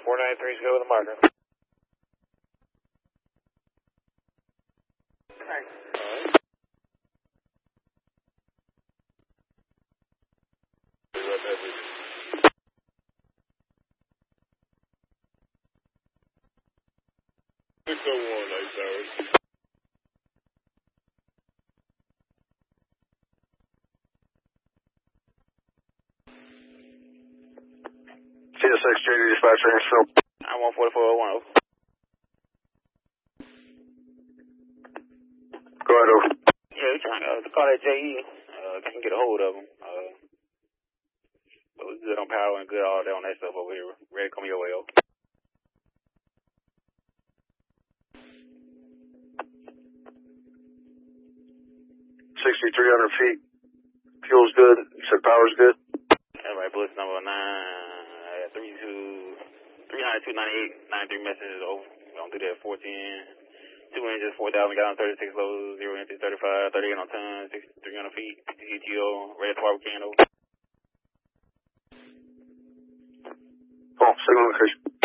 493 is go with the marker. Thanks. CSX JD dispatcher, Phil. I'm 144.010. Go ahead, over. Yeah, we're trying to call that JE. Can't get a hold of him. But we're good on power and good all day on that stuff over here. Ready to come your way, over. 6,300 feet. Fuel's good. You said power's good. All right, Bliss number 39298, 93 messages over. We're going to do that 14. 2 engines, 4,000 gallons, 36 loads, 0 engines, 35, 38 on ton, 6,300 feet, GTO, red tar can over. Oh, signal increase.